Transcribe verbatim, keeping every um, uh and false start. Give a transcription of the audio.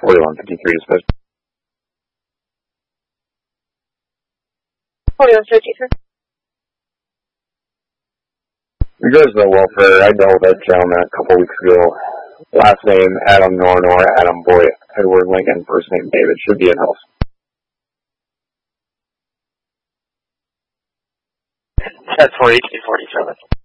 forty-one fifty-three dispatch. forty-one fifty-three. Regards to the welfare, I dealt with that gentleman a couple weeks ago. Last name, Adam Nornor, Adam Boyd, Edward Lincoln, first name David, should be in house. ten four eighteen forty-seven.